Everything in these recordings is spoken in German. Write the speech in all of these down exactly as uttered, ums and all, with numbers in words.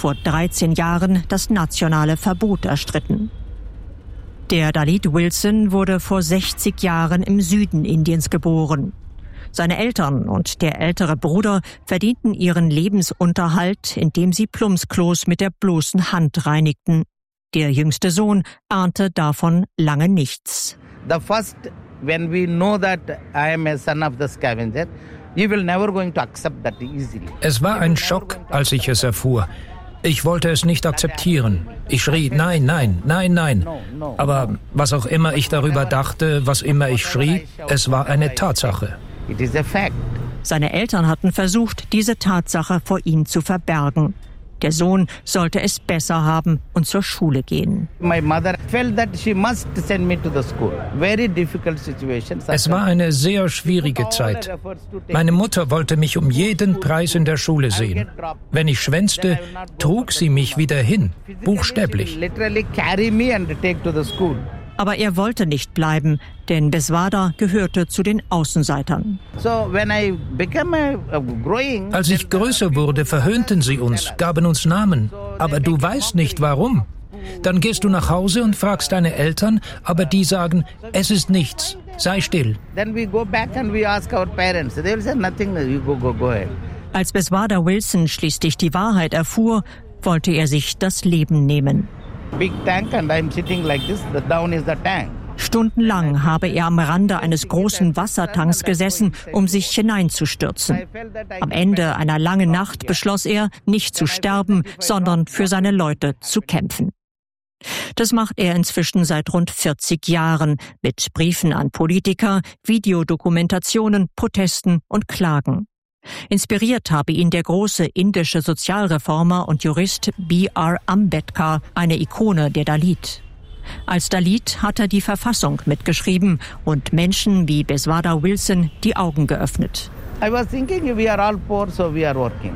vor dreizehn Jahren das nationale Verbot erstritten. Der Dalit Wilson wurde vor sechzig Jahren im Süden Indiens geboren. Seine Eltern und der ältere Bruder verdienten ihren Lebensunterhalt, indem sie Plumpsklos mit der bloßen Hand reinigten. Der jüngste Sohn ahnte davon lange nichts. The first, when we know that I am a son of the scavenger, you will never going to accept that easily. Es war ein Schock, als ich es erfuhr. Ich wollte es nicht akzeptieren. Ich schrie, nein, nein, nein, nein. Aber was auch immer ich darüber dachte, was immer ich schrie, es war eine Tatsache. It is a fact. Seine Eltern hatten versucht, diese Tatsache vor ihm zu verbergen. Der Sohn sollte es besser haben und zur Schule gehen. My mother felt that she must send me to the school. Very difficult situation. Es war eine sehr schwierige Zeit. Meine Mutter wollte mich um jeden Preis in der Schule sehen. Wenn ich schwänzte, trug sie mich wieder hin, buchstäblich. Literally carry me and take to the school. Aber er wollte nicht bleiben, denn Beswada gehörte zu den Außenseitern. So when I became a growing, Als ich größer wurde, verhöhnten sie uns, gaben uns Namen. Aber du weißt nicht, warum. Dann gehst du nach Hause und fragst deine Eltern, aber die sagen, es ist nichts, sei still. Then we go back and we ask our parents. They will say nothing, you go, go, go ahead. Als Beswada Wilson schließlich die Wahrheit erfuhr, wollte er sich das Leben nehmen. Big tank and I'm sitting like this, the down is the tank. Stundenlang habe er am Rande eines großen Wassertanks gesessen, um sich hineinzustürzen. Am Ende einer langen Nacht beschloss er, nicht zu sterben, sondern für seine Leute zu kämpfen. Das macht er inzwischen seit rund vierzig Jahren mit Briefen an Politiker, Videodokumentationen, Protesten und Klagen. Inspiriert habe ihn der große indische Sozialreformer und Jurist B R Ambedkar, eine Ikone der Dalit. Als Dalit hat er die Verfassung mitgeschrieben und Menschen wie Beswada Wilson die Augen geöffnet. I was thinking we are all poor, so we are working.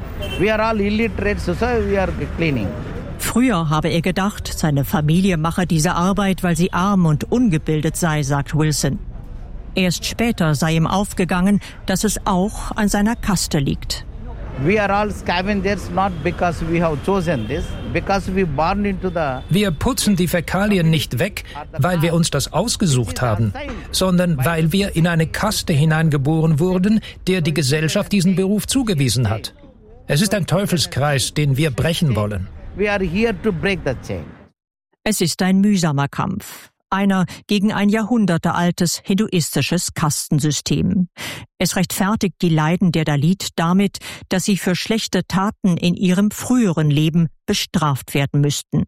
We are all illiterate, so we are cleaning. Früher habe er gedacht, seine Familie mache diese Arbeit, weil sie arm und ungebildet sei, sagt Wilson. Erst später sei ihm aufgegangen, dass es auch an seiner Kaste liegt. We are all scavengers not because we have chosen this, because we born into the. Wir putzen die Fäkalien nicht weg, weil wir uns das ausgesucht haben, sondern weil wir in eine Kaste hineingeboren wurden, der die Gesellschaft diesen Beruf zugewiesen hat. Es ist ein Teufelskreis, den wir brechen wollen. We are here to break the chain. Es ist ein mühsamer Kampf. Einer gegen ein jahrhundertealtes hinduistisches Kastensystem. Es rechtfertigt die Leiden der Dalit damit, dass sie für schlechte Taten in ihrem früheren Leben bestraft werden müssten.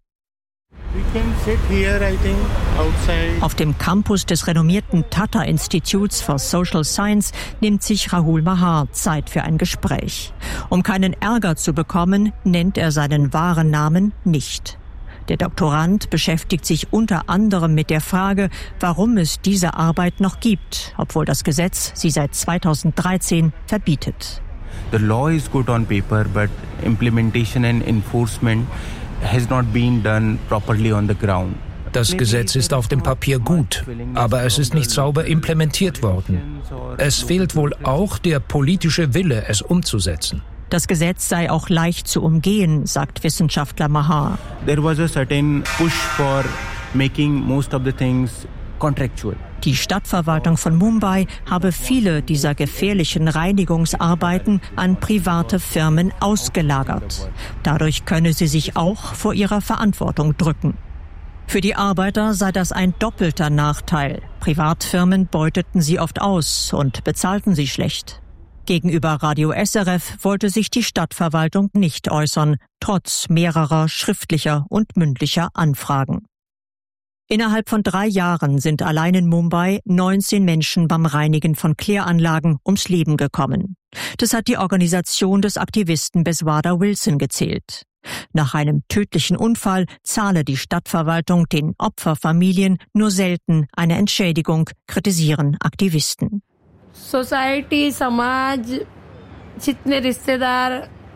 Auf dem Campus des renommierten Tata Instituts for Social Science nimmt sich Rahul Mahar Zeit für ein Gespräch. Um keinen Ärger zu bekommen, nennt er seinen wahren Namen nicht. Der Doktorand beschäftigt sich unter anderem mit der Frage, warum es diese Arbeit noch gibt, obwohl das Gesetz sie seit zweitausenddreizehn verbietet. The law is good on paper, but implementation and enforcement has not been done properly on the ground. Das Gesetz ist auf dem Papier gut, aber es ist nicht sauber implementiert worden. Es fehlt wohl auch der politische Wille, es umzusetzen. Das Gesetz sei auch leicht zu umgehen, sagt Wissenschaftler Mahar. There was a certain push for making most of the things contractual. Die Stadtverwaltung von Mumbai habe viele dieser gefährlichen Reinigungsarbeiten an private Firmen ausgelagert. Dadurch könne sie sich auch vor ihrer Verantwortung drücken. Für die Arbeiter sei das ein doppelter Nachteil. Privatfirmen beuteten sie oft aus und bezahlten sie schlecht. Gegenüber Radio S R F wollte sich die Stadtverwaltung nicht äußern, trotz mehrerer schriftlicher und mündlicher Anfragen. Innerhalb von drei Jahren sind allein in Mumbai neunzehn Menschen beim Reinigen von Kläranlagen ums Leben gekommen. Das hat die Organisation des Aktivisten Beswada Wilson gezählt. Nach einem tödlichen Unfall zahle die Stadtverwaltung den Opferfamilien nur selten eine Entschädigung, kritisieren Aktivisten. Society, Samaj, jitne Rishtedar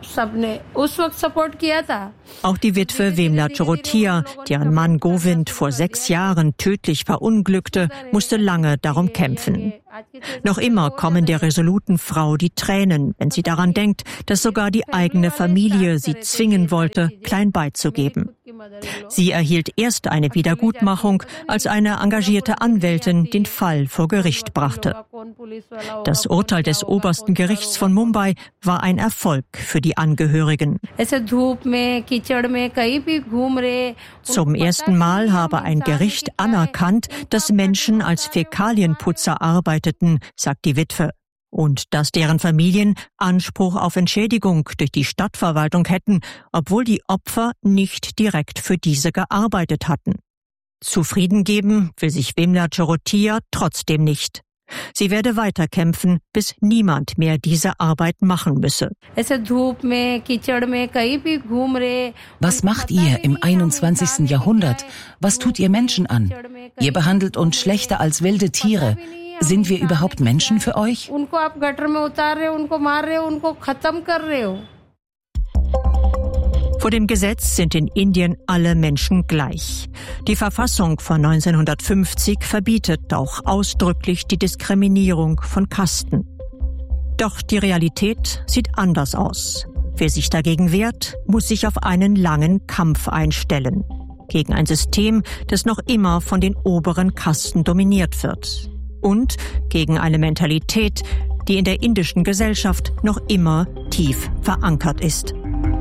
Auch die Witwe Vimla Chorotia, deren Mann Govind vor sechs Jahren tödlich verunglückte, musste lange darum kämpfen. Noch immer kommen der resoluten Frau die Tränen, wenn sie daran denkt, dass sogar die eigene Familie sie zwingen wollte, klein beizugeben. Sie erhielt erst eine Wiedergutmachung, als eine engagierte Anwältin den Fall vor Gericht brachte. Das Urteil des obersten Gerichts von Mumbai war ein Erfolg für die Angehörigen. Zum ersten Mal habe ein Gericht anerkannt, dass Menschen als Fäkalienputzer arbeiteten, sagt die Witwe. Und dass deren Familien Anspruch auf Entschädigung durch die Stadtverwaltung hätten, obwohl die Opfer nicht direkt für diese gearbeitet hatten. Zufrieden geben will sich Vimla Chorotia trotzdem nicht. Sie werde weiterkämpfen, bis niemand mehr diese Arbeit machen müsse. Was macht ihr im einundzwanzigsten Jahrhundert? Was tut ihr Menschen an? Ihr behandelt uns schlechter als wilde Tiere. Sind wir überhaupt Menschen für euch? Vor dem Gesetz sind in Indien alle Menschen gleich. Die Verfassung von neunzehnhundertfünfzig verbietet auch ausdrücklich die Diskriminierung von Kasten. Doch die Realität sieht anders aus. Wer sich dagegen wehrt, muss sich auf einen langen Kampf einstellen. Gegen ein System, das noch immer von den oberen Kasten dominiert wird. Und gegen eine Mentalität, die in der indischen Gesellschaft noch immer tief verankert ist.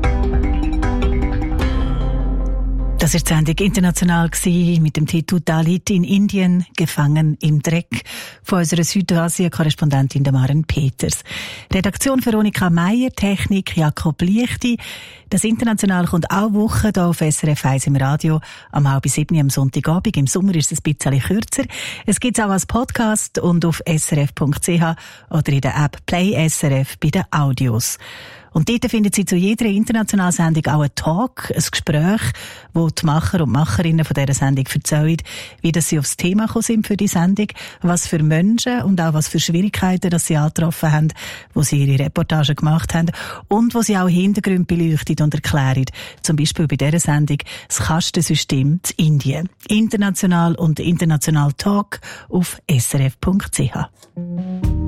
Das war die Sendung international mit dem Titel Dalit in Indien, gefangen im Dreck, von unserer Südasien-Korrespondentin Maren Peters. Redaktion Veronika Meier, Technik Jakob Liechti. Das International kommt auch Woche hier auf S R F eins im Radio, am halb sieben am Sonntagabend. Im Sommer ist es ein bisschen kürzer. Es gibt es auch als Podcast und auf s r f punkt c h oder in der App Play S R F bei den Audios. Und dort finden Sie zu jeder internationalen Sendung auch einen Talk, ein Gespräch, wo die Macher und Macherinnen von dieser Sendung erzählen, wie das sie aufs Thema gekommen sind für die Sendung, was für Menschen und auch was für Schwierigkeiten das sie angetroffen haben, wo sie ihre Reportagen gemacht haben und wo sie auch Hintergründe beleuchten und erklären. Zum Beispiel bei dieser Sendung das Kastensystem in Indien. International und international Talk auf s r f punkt c h.